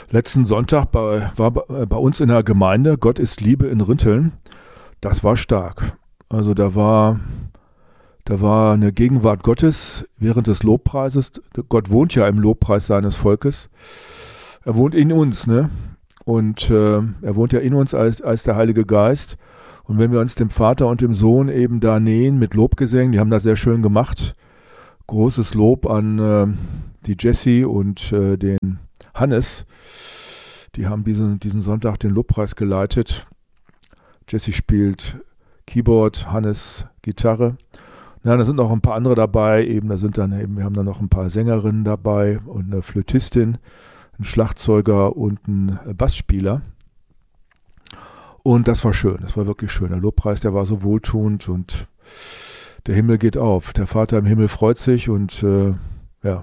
Letzten Sonntag war bei uns in der Gemeinde Gott ist Liebe in Rinteln. Das war stark. Also da war eine Gegenwart Gottes während des Lobpreises. Gott wohnt ja im Lobpreis seines Volkes. Er wohnt in uns, ne? Und er wohnt ja in uns als der Heilige Geist. Und wenn wir uns dem Vater und dem Sohn eben da nähen mit Lobgesängen, die haben das sehr schön gemacht. Großes Lob an die Jessie und den Hannes. Die haben diesen Sonntag den Lobpreis geleitet. Jessie spielt Keyboard, Hannes Gitarre. Ja, da sind noch ein paar andere dabei. Wir haben dann noch ein paar Sängerinnen dabei und eine Flötistin, ein Schlagzeuger und ein Bassspieler. Und das war schön, das war wirklich schön. Der Lobpreis, der war so wohltuend und der Himmel geht auf. Der Vater im Himmel freut sich und ja.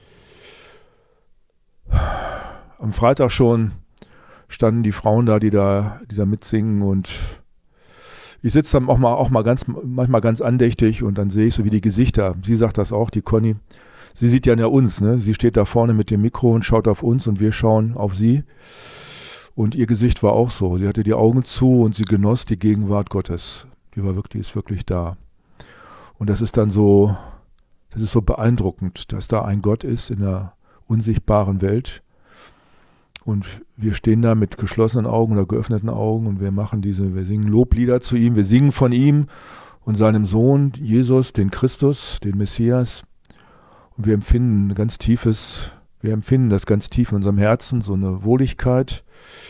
Am Freitag schon standen die Frauen da, die da mitsingen und ich sitze dann manchmal ganz andächtig und dann sehe ich so wie die Gesichter. Sie sagt das auch, die Conny. Sie sieht ja uns, ne? Sie steht da vorne mit dem Mikro und schaut auf uns und wir schauen auf sie. Und ihr Gesicht war auch so. Sie hatte die Augen zu und sie genoss die Gegenwart Gottes. Die ist wirklich da. Und das ist so beeindruckend, dass da ein Gott ist in der unsichtbaren Welt. Und wir stehen da mit geschlossenen Augen oder geöffneten Augen und wir singen Loblieder zu ihm, wir singen von ihm und seinem Sohn Jesus, den Christus, den Messias. Und wir empfinden das ganz tief in unserem Herzen, so eine Wohligkeit.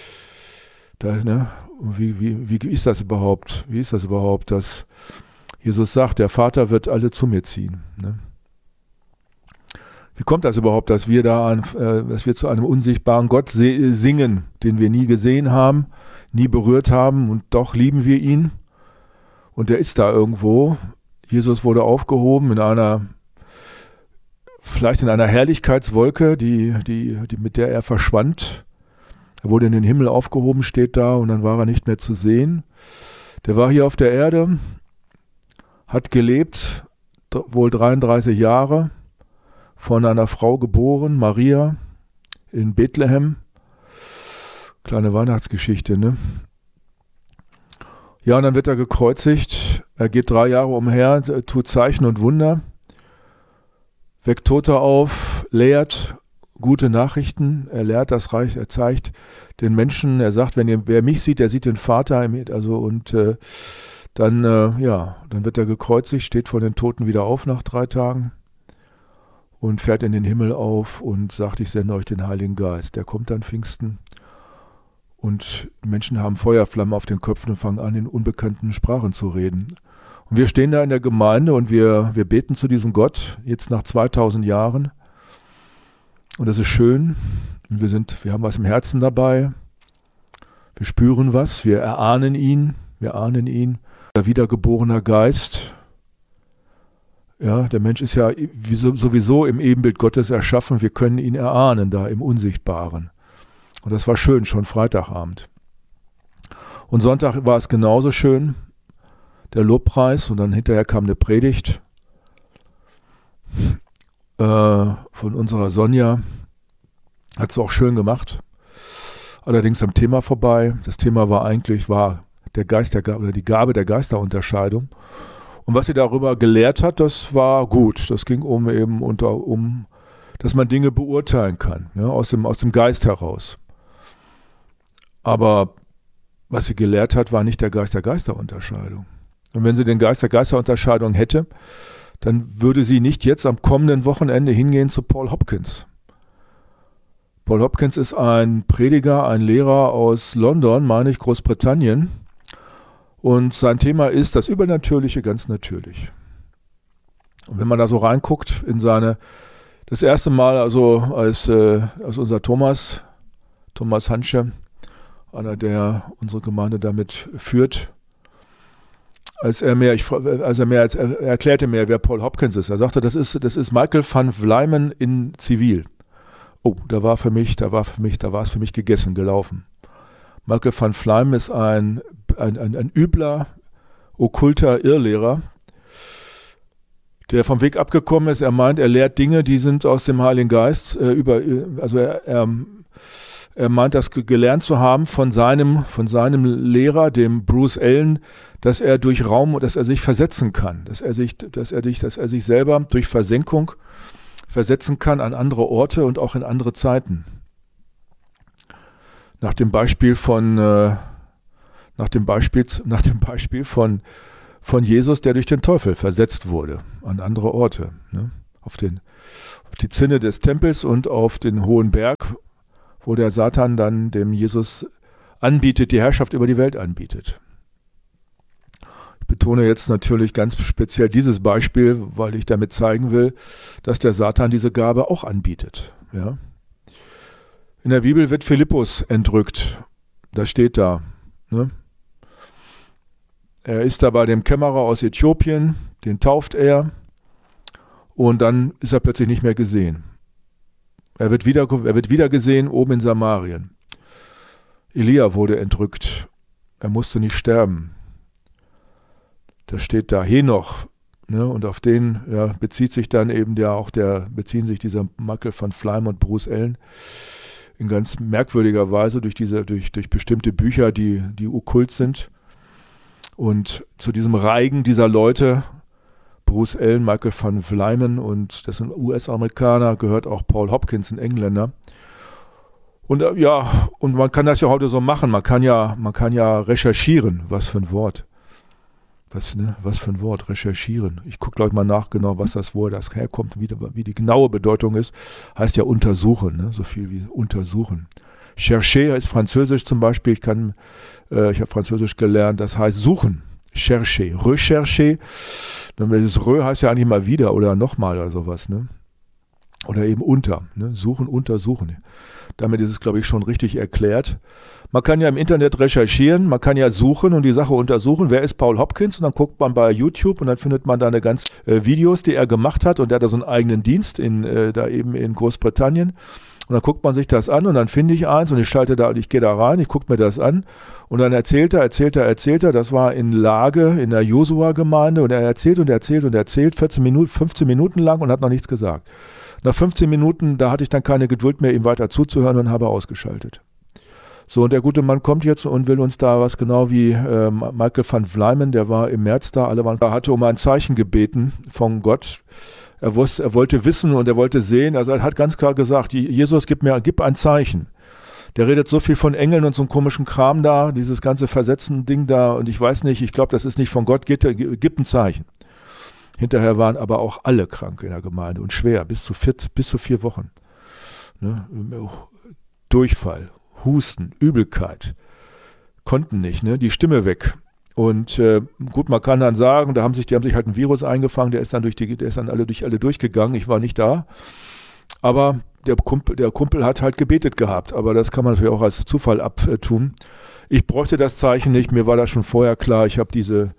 Wie ist das überhaupt? Wie ist das überhaupt, dass Jesus sagt, der Vater wird alle zu mir ziehen, ne? Wie kommt das überhaupt, dass wir zu einem unsichtbaren Gott singen, den wir nie gesehen haben, nie berührt haben und doch lieben wir ihn? Und der ist da irgendwo. Jesus wurde aufgehoben vielleicht in einer Herrlichkeitswolke, mit der er verschwand. Er wurde in den Himmel aufgehoben, steht da und dann war er nicht mehr zu sehen. Der war hier auf der Erde, hat gelebt, wohl 33 Jahre. Von einer Frau geboren, Maria, in Bethlehem. Kleine Weihnachtsgeschichte, ne? Ja, und dann wird er gekreuzigt. Er geht 3 Jahre umher, tut Zeichen und Wunder, weckt Tote auf, lehrt gute Nachrichten, er lehrt das Reich, er zeigt den Menschen, er sagt, wer mich sieht, der sieht den Vater. Dann wird er gekreuzigt, steht vor den Toten wieder auf nach 3 Tagen. Und fährt in den Himmel auf und sagt, ich sende euch den Heiligen Geist. Der kommt an Pfingsten und die Menschen haben Feuerflammen auf den Köpfen und fangen an, in unbekannten Sprachen zu reden. Und wir stehen da in der Gemeinde und wir beten zu diesem Gott, jetzt nach 2000 Jahren. Und das ist schön. Und wir haben was im Herzen dabei. Wir spüren was, wir erahnen ihn. Der wiedergeborener Geist. Ja, der Mensch ist ja sowieso im Ebenbild Gottes erschaffen. Wir können ihn erahnen da im Unsichtbaren. Und das war schön, schon Freitagabend. Und Sonntag war es genauso schön, der Lobpreis. Und dann hinterher kam eine Predigt von unserer Sonja. Hat sie auch schön gemacht. Allerdings am Thema vorbei. Das Thema war der Geist die Gabe der Geisterunterscheidung. Und was sie darüber gelehrt hat, das war gut. Das ging dass man Dinge beurteilen kann, ja, aus dem Geist heraus. Aber was sie gelehrt hat, war nicht der Geist der Geisterunterscheidung. Und wenn sie den Geist der Geisterunterscheidung hätte, dann würde sie nicht jetzt am kommenden Wochenende hingehen zu Paul Hopkins. Paul Hopkins ist ein Prediger, ein Lehrer aus London, meine ich, Großbritannien. Und sein Thema ist das Übernatürliche ganz natürlich. Und wenn man da so reinguckt das erste Mal, also als unser Thomas Hansche, einer, der unsere Gemeinde damit führt, er erklärte mir, wer Paul Hopkins ist. Er sagte, das ist Michael van Vlijmen in Zivil. Oh, da war es für mich gegessen, gelaufen. Michael van Vlijmen ist ein übler, okkulter Irrlehrer, der vom Weg abgekommen ist. Er meint, er lehrt Dinge, die sind aus dem Heiligen Geist. Er Er meint das gelernt zu haben von seinem Lehrer, dem Bruce Allen, dass er durch Raum, dass er sich versetzen kann, dass er sich selber durch Versenkung versetzen kann an andere Orte und auch in andere Zeiten. Nach dem Beispiel von Jesus, der durch den Teufel versetzt wurde an andere Orte, ne? Auf die Zinne des Tempels und auf den hohen Berg, wo der Satan dann dem Jesus anbietet, die Herrschaft über die Welt anbietet. Ich betone jetzt natürlich ganz speziell dieses Beispiel, weil ich damit zeigen will, dass der Satan diese Gabe auch anbietet. Ja? In der Bibel wird Philippus entrückt. Das steht da. Ne? Er ist da bei dem Kämmerer aus Äthiopien, den tauft er und dann ist er plötzlich nicht mehr gesehen. Er wird wieder gesehen oben in Samarien. Elia wurde entrückt. Er musste nicht sterben. Da steht da Henoch, ne, und auf den bezieht sich dann eben beziehen sich dieser Michael van Vlijmen und Bruce Allen in ganz merkwürdiger Weise durch bestimmte Bücher, die okkult sind. Und zu diesem Reigen dieser Leute, Bruce Allen, Michael van Vlijmen, und das sind US-Amerikaner, gehört auch Paul Hopkins, ein Engländer. Und und man kann das ja heute so machen, man kann ja recherchieren, was für ein Wort. Was für ein Wort, recherchieren. Ich gucke gleich mal nach genau, was das Wort das herkommt, wie die genaue Bedeutung ist. Heißt ja untersuchen, ne? So viel wie untersuchen. Chercher ist Französisch zum Beispiel, ich habe Französisch gelernt, das heißt suchen. Chercher, rechercher. Das Re heißt ja eigentlich mal wieder oder nochmal oder sowas, ne? Oder eben ne? Suchen, untersuchen. Damit ist es, glaube ich, schon richtig erklärt. Man kann ja im Internet recherchieren, man kann ja suchen und die Sache untersuchen. Wer ist Paul Hopkins? Und dann guckt man bei YouTube und dann findet man da eine ganz Videos, die er gemacht hat. Und der hat da so einen eigenen Dienst da eben in Großbritannien. Und dann guckt man sich das an und dann finde ich eins und ich gehe da rein, ich gucke mir das an und dann erzählt er, das war in Lage, in der Josua-Gemeinde und er erzählt 15 Minuten lang und hat noch nichts gesagt. Nach 15 Minuten, da hatte ich dann keine Geduld mehr, ihm weiter zuzuhören und habe ausgeschaltet. So, und der gute Mann kommt jetzt und will uns da was genau wie Michael van Vlijmen, der war im März da, hatte um ein Zeichen gebeten von Gott. Er wollte wissen und er wollte sehen, also er hat ganz klar gesagt, Jesus, gib ein Zeichen. Der redet so viel von Engeln und so einem komischen Kram da, dieses ganze Versetzen-Ding da und ich weiß nicht, ich glaube, das ist nicht von Gott, gib ein Zeichen. Hinterher waren aber auch alle krank in der Gemeinde und schwer, bis zu 4 Wochen. Ne? Durchfall, Husten, Übelkeit, konnten nicht, ne? Die Stimme weg. Und gut, man kann dann sagen, die haben sich halt ein Virus eingefangen, der ist dann durch alle durchgegangen, ich war nicht da. Aber der Kumpel hat halt gebetet gehabt, aber das kann man natürlich auch als Zufall abtun. Ich bräuchte das Zeichen nicht, mir war das schon vorher klar, ich habe diese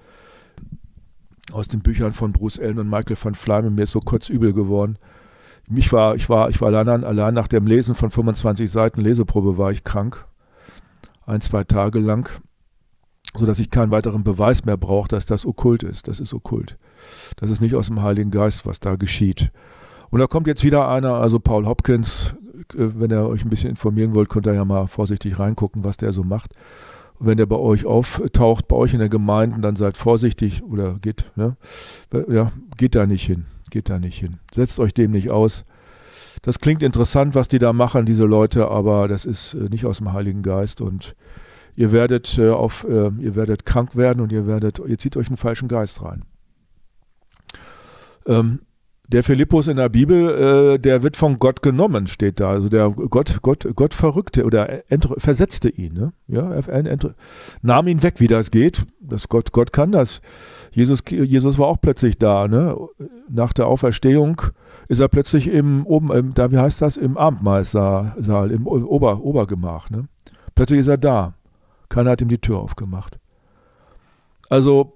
aus den Büchern von Bruce Allen und Michael van Vlijmen, mir ist so kotzübel geworden. Ich war allein nach dem Lesen von 25 Seiten Leseprobe war ich krank, 1-2 Tage lang, sodass ich keinen weiteren Beweis mehr brauche, dass das okkult ist. Das ist okkult. Das ist nicht aus dem Heiligen Geist, was da geschieht. Und da kommt jetzt wieder einer, also Paul Hopkins, wenn ihr euch ein bisschen informieren wollt, könnt ihr ja mal vorsichtig reingucken, was der so macht. Und wenn der bei euch auftaucht, bei euch in der Gemeinde, dann seid vorsichtig oder geht da nicht hin. Setzt euch dem nicht aus. Das klingt interessant, was die da machen, diese Leute, aber das ist nicht aus dem Heiligen Geist und ihr werdet krank werden und ihr zieht euch einen falschen Geist rein. Der Philippus in der Bibel, der wird von Gott genommen, steht da. Also der Gott verrückte oder versetzte ihn. Ne? Ja, er nahm ihn weg, wie das geht. Gott kann das. Jesus war auch plötzlich da. Ne? Nach der Auferstehung ist er plötzlich im Abendmahlsaal, im Obergemach. Ne? Plötzlich ist er da. Keiner hat ihm die Tür aufgemacht. Also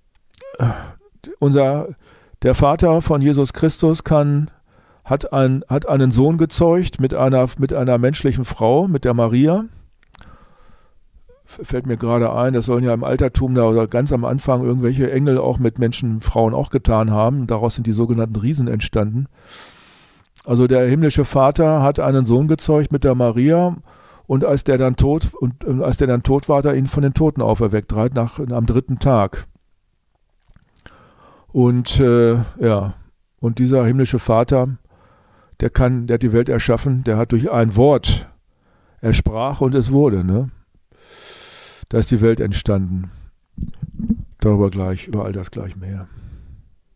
der Vater von Jesus Christus hat einen Sohn gezeugt mit einer menschlichen Frau, mit der Maria. Fällt mir gerade ein, das sollen ja im Altertum da oder ganz am Anfang irgendwelche Engel auch mit Frauen auch getan haben. Daraus sind die sogenannten Riesen entstanden. Also der himmlische Vater hat einen Sohn gezeugt mit der Maria Und als der dann tot war, hat er ihn von den Toten auferweckt, am 3. Tag. Und und dieser himmlische Vater, der hat die Welt erschaffen, der hat durch ein Wort, er sprach und es wurde, ne? Da ist die Welt entstanden. Über all das gleich mehr.